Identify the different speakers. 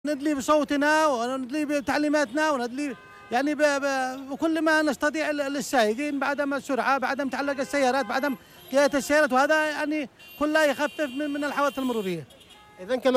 Speaker 1: ندلي بصوتنا وندلي بتعليماتنا وندلي يعني بكل ما نستطيع للسائقين بعدم السرعه، بعدم تعلق السيارات، بعدم قياده السيارات، وهذا يعني كله يخفف من الحوادث المروريه.
Speaker 2: إذا